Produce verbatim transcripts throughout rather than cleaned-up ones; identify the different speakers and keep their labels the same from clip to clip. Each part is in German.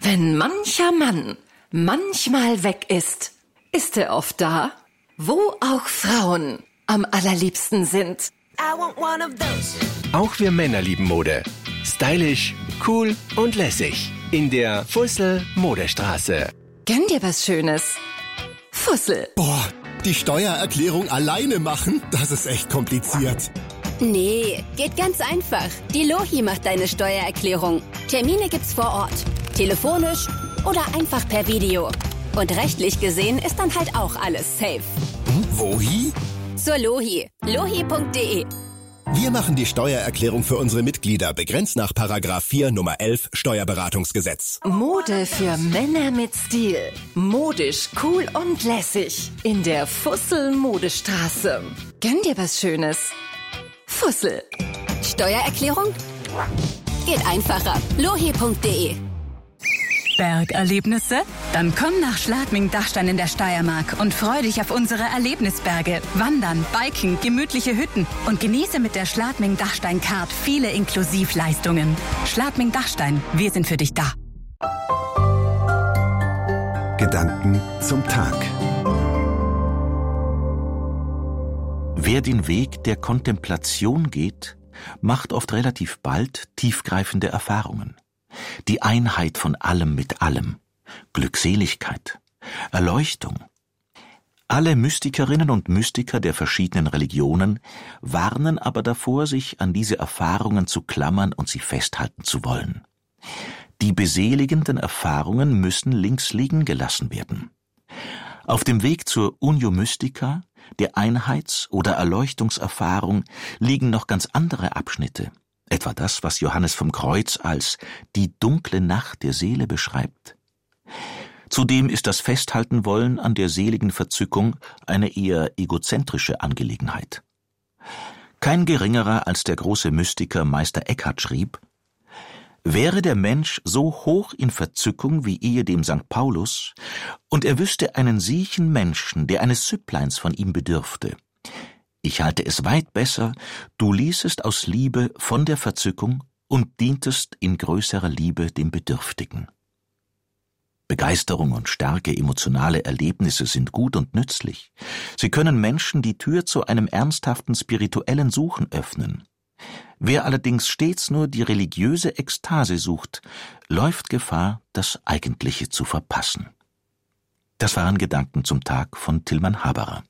Speaker 1: Wenn mancher Mann manchmal weg ist, ist er oft da, wo auch Frauen am allerliebsten sind.
Speaker 2: I want one of those.
Speaker 3: Auch wir Männer lieben Mode. Stylisch, cool und lässig. In der Fussel Modestraße.
Speaker 1: Gönn dir was Schönes. Fussel.
Speaker 4: Boah, die Steuererklärung alleine machen, das ist echt kompliziert.
Speaker 5: Nee, geht ganz einfach. Die Lohi macht deine Steuererklärung. Termine gibt's vor Ort, telefonisch oder einfach per Video. Und rechtlich gesehen ist dann halt auch alles safe.
Speaker 4: Hm, wohi?
Speaker 5: Zur Lohi. lohi punkt de.
Speaker 4: Wir machen die Steuererklärung für unsere Mitglieder, begrenzt nach Paragraph vier Nummer elf Steuerberatungsgesetz.
Speaker 1: Mode für Männer mit Stil. Modisch, cool und lässig. In der Fussel Modestraße. Gönn dir was Schönes. Fussel.
Speaker 5: Steuererklärung? Geht einfacher. lohi punkt de.
Speaker 6: Bergerlebnisse? Dann komm nach Schladming-Dachstein in der Steiermark und freu dich auf unsere Erlebnisberge. Wandern, Biken, gemütliche Hütten und genieße mit der Schladming-Dachstein-Card viele Inklusivleistungen. Schladming-Dachstein, wir sind für dich da.
Speaker 7: Gedanken zum Tag.
Speaker 8: Wer den Weg der Kontemplation geht, macht oft relativ bald tiefgreifende Erfahrungen. Die Einheit von allem mit allem, Glückseligkeit, Erleuchtung. Alle Mystikerinnen und Mystiker der verschiedenen Religionen warnen aber davor, sich an diese Erfahrungen zu klammern und sie festhalten zu wollen. Die beseligenden Erfahrungen müssen links liegen gelassen werden. Auf dem Weg zur Unio Mystica, der Einheits- oder Erleuchtungserfahrung, liegen noch ganz andere Abschnitte. Etwa das, was Johannes vom Kreuz als die dunkle Nacht der Seele beschreibt. Zudem ist das Festhalten wollen an der seligen Verzückung eine eher egozentrische Angelegenheit. Kein geringerer als der große Mystiker Meister Eckhart schrieb: Wäre der Mensch so hoch in Verzückung wie ehedem Sankt Paulus, und er wüsste einen siechen Menschen, der eines Süppleins von ihm bedürfte, ich halte es weit besser, du ließest aus Liebe von der Verzückung und dientest in größerer Liebe dem Bedürftigen. Begeisterung und starke emotionale Erlebnisse sind gut und nützlich. Sie können Menschen die Tür zu einem ernsthaften spirituellen Suchen öffnen. Wer allerdings stets nur die religiöse Ekstase sucht, läuft Gefahr, das Eigentliche zu verpassen. Das waren Gedanken zum Tag von Tilman Haberer.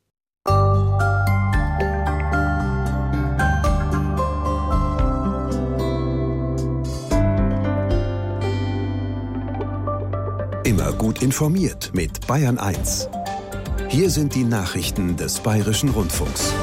Speaker 7: Immer gut informiert mit Bayern eins. Hier sind die Nachrichten des Bayerischen Rundfunks.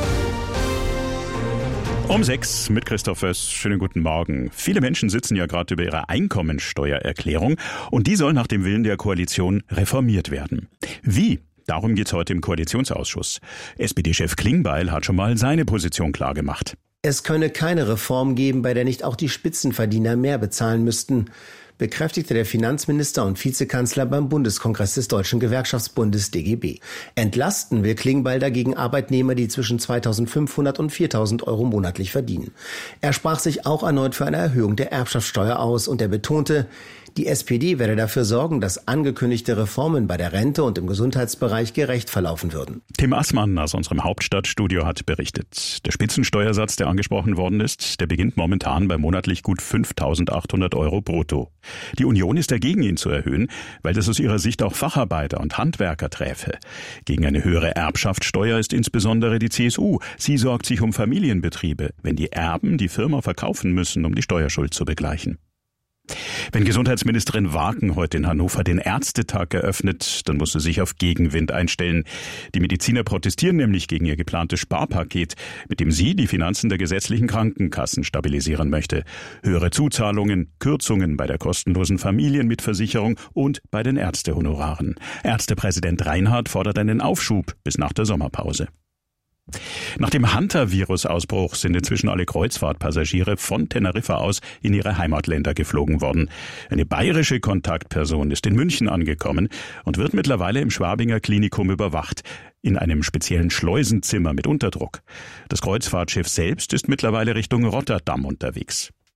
Speaker 9: Um sechs mit Christoph Föss. Schönen guten Morgen. Viele Menschen sitzen ja gerade über ihre Einkommensteuererklärung und die soll nach dem Willen der Koalition reformiert werden. Wie? Darum geht's heute im Koalitionsausschuss. S P D-Chef Klingbeil hat schon mal seine Position klargemacht.
Speaker 10: Es könne keine Reform geben, bei der nicht auch die Spitzenverdiener mehr bezahlen müssten, bekräftigte der Finanzminister und Vizekanzler beim Bundeskongress des Deutschen Gewerkschaftsbundes D G B. Entlasten will Klingbeil dagegen Arbeitnehmer, die zwischen zweitausendfünfhundert und viertausend Euro monatlich verdienen. Er sprach sich auch erneut für eine Erhöhung der Erbschaftssteuer aus und er betonte, die S P D werde dafür sorgen, dass angekündigte Reformen bei der Rente und im Gesundheitsbereich gerecht verlaufen würden.
Speaker 9: Tim Assmann aus unserem Hauptstadtstudio hat berichtet. Der Spitzensteuersatz, der angesprochen worden ist, der beginnt momentan bei monatlich gut fünftausendachthundert Euro brutto. Die Union ist dagegen, ihn zu erhöhen, weil das aus ihrer Sicht auch Facharbeiter und Handwerker träfe. Gegen eine höhere Erbschaftssteuer ist insbesondere die C S U. Sie sorgt sich um Familienbetriebe, wenn die Erben die Firma verkaufen müssen, um die Steuerschuld zu begleichen. Wenn Gesundheitsministerin Waken heute in Hannover den Ärztetag eröffnet, dann muss sie sich auf Gegenwind einstellen. Die Mediziner protestieren nämlich gegen ihr geplantes Sparpaket, mit dem sie die Finanzen der gesetzlichen Krankenkassen stabilisieren möchte. Höhere Zuzahlungen, Kürzungen bei der kostenlosen Familienmitversicherung und bei den Ärztehonoraren. Ärztepräsident Reinhardt fordert einen Aufschub bis nach der Sommerpause. Nach dem Hunter-Virus-Ausbruch sind inzwischen alle Kreuzfahrtpassagiere von Teneriffa aus in ihre Heimatländer geflogen worden. Eine bayerische Kontaktperson ist in München angekommen und wird mittlerweile im Schwabinger Klinikum überwacht, in einem speziellen Schleusenzimmer mit Unterdruck. Das Kreuzfahrtschiff selbst ist mittlerweile Richtung Rotterdam unterwegs.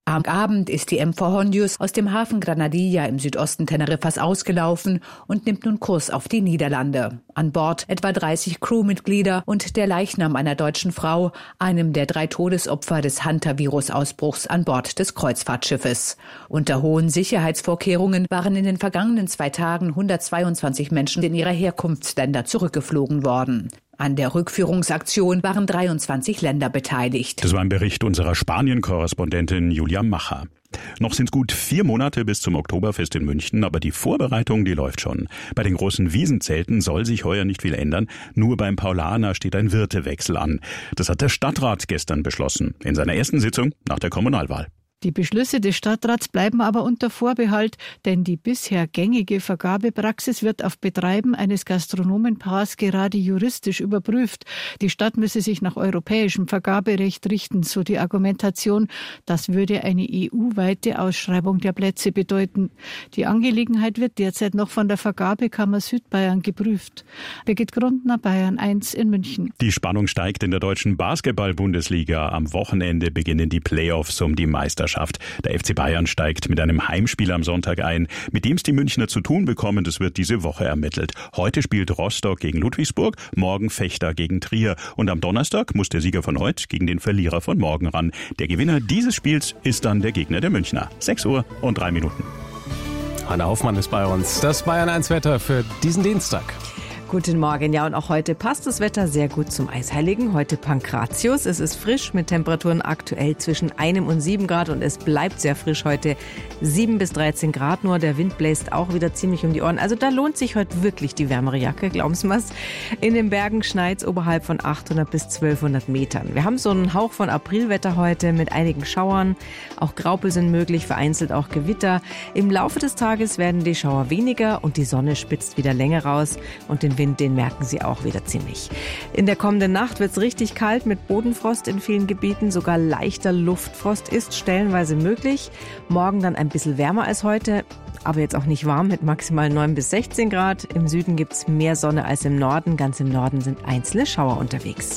Speaker 11: Am Abend ist die M V Hondius aus dem Hafen Granadilla im Südosten Teneriffas ausgelaufen und nimmt nun Kurs auf die Niederlande. An Bord etwa dreißig Crewmitglieder und der Leichnam einer deutschen Frau, einem der drei Todesopfer des Hantavirus-Ausbruchs an Bord des Kreuzfahrtschiffes. Unter hohen Sicherheitsvorkehrungen waren in den vergangenen zwei Tagen hundertzweiundzwanzig Menschen in ihre Herkunftsländer zurückgeflogen worden. An der Rückführungsaktion waren dreiundzwanzig Länder beteiligt.
Speaker 9: Das war ein Bericht unserer Spanien-Korrespondentin Julia Macher. Noch sind es gut vier Monate bis zum Oktoberfest in München, aber die Vorbereitung, die läuft schon. Bei den großen Wiesenzelten soll sich heuer nicht viel ändern. Nur beim Paulaner steht ein Wirtewechsel an. Das hat der Stadtrat gestern beschlossen, in seiner ersten Sitzung nach der Kommunalwahl.
Speaker 12: Die Beschlüsse des Stadtrats bleiben aber unter Vorbehalt, denn die bisher gängige Vergabepraxis wird auf Betreiben eines Gastronomenpaars gerade juristisch überprüft. Die Stadt müsse sich nach europäischem Vergaberecht richten, so die Argumentation. Das würde eine E U-weite Ausschreibung der Plätze bedeuten. Die Angelegenheit wird derzeit noch von der Vergabekammer Südbayern geprüft. Birgit Grundner, Bayern eins in München.
Speaker 9: Die Spannung steigt in der deutschen Basketball-Bundesliga. Am Wochenende beginnen die Playoffs um die Meisterschaft. Der F C Bayern steigt mit einem Heimspiel am Sonntag ein. Mit dem es die Münchner zu tun bekommen, das wird diese Woche ermittelt. Heute spielt Rostock gegen Ludwigsburg, morgen Fechter gegen Trier. Und am Donnerstag muss der Sieger von heute gegen den Verlierer von morgen ran. Der Gewinner dieses Spiels ist dann der Gegner der Münchner. sechs Uhr und drei Minuten.
Speaker 13: Hanna Hoffmann ist bei uns. Das Bayern eins Wetter für diesen Dienstag.
Speaker 14: Guten Morgen, ja, und auch heute passt das Wetter sehr gut zum Eisheiligen. Heute Pankratius. Es ist frisch mit Temperaturen aktuell zwischen einem und sieben Grad und es bleibt sehr frisch heute. sieben bis dreizehn Grad nur. Der Wind bläst auch wieder ziemlich um die Ohren. Also da lohnt sich heute wirklich die wärmere Jacke, glauben Sie mir's. In den Bergen schneit's oberhalb von achthundert bis zwölfhundert Metern. Wir haben so einen Hauch von Aprilwetter heute mit einigen Schauern. Auch Graupel sind möglich, vereinzelt auch Gewitter. Im Laufe des Tages werden die Schauer weniger und die Sonne spitzt wieder länger raus und den Wind den merken Sie auch wieder ziemlich. In der kommenden Nacht wird es richtig kalt mit Bodenfrost in vielen Gebieten. Sogar leichter Luftfrost ist stellenweise möglich. Morgen dann ein bisschen wärmer als heute, aber jetzt auch nicht warm mit maximal neun bis sechzehn Grad. Im Süden gibt es mehr Sonne als im Norden. Ganz im Norden sind einzelne Schauer unterwegs.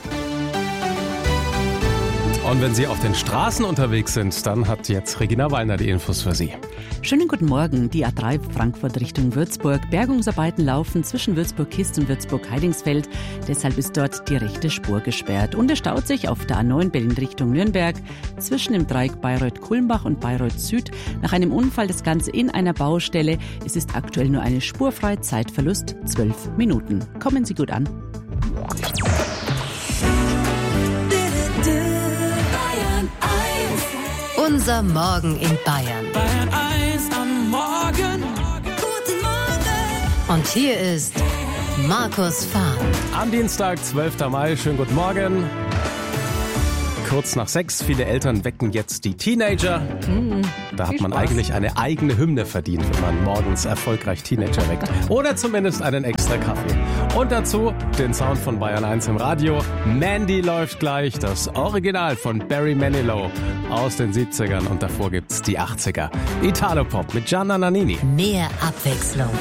Speaker 13: Und wenn Sie auf den Straßen unterwegs sind, dann hat jetzt Regina Wallner die Infos für Sie.
Speaker 15: Schönen guten Morgen. Die A drei Frankfurt Richtung Würzburg. Bergungsarbeiten laufen zwischen Würzburg-Kist und Würzburg-Heidingsfeld. Deshalb ist dort die rechte Spur gesperrt. Und es staut sich auf der A neun Berlin Richtung Nürnberg zwischen dem Dreieck Bayreuth-Kulmbach und Bayreuth Süd. Nach einem Unfall das Ganze in einer Baustelle. Es ist aktuell nur eine Spur frei. Zeitverlust zwölf Minuten. Kommen Sie gut an.
Speaker 16: Unser Morgen in Bayern.
Speaker 2: Bayern eins am Morgen.
Speaker 16: Guten Morgen. Und hier ist Markus Fahr.
Speaker 13: Am Dienstag, zwölften Mai. Schönen guten Morgen. Kurz nach sechs. Viele Eltern wecken jetzt die Teenager.
Speaker 14: Mm,
Speaker 13: da hat man eigentlich eine eigene Hymne verdient, wenn man morgens erfolgreich Teenager weckt. Oder zumindest einen extra Kaffee. Und dazu den Sound von Bayern eins im Radio. Mandy läuft gleich, das Original von Barry Manilow aus den siebzigern. Und davor gibt's die achtziger. Italo-Pop mit Gianna Nannini.
Speaker 16: Mehr Abwechslung